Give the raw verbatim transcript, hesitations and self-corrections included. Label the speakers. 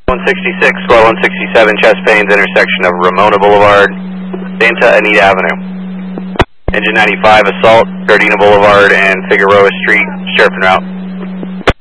Speaker 1: one sixty-six, squad one sixty-seven, chest pains, intersection of Ramona Boulevard, Santa Anita Avenue. Engine ninety-five, assault, Gardena Boulevard and Figueroa Street, Sheriff en route.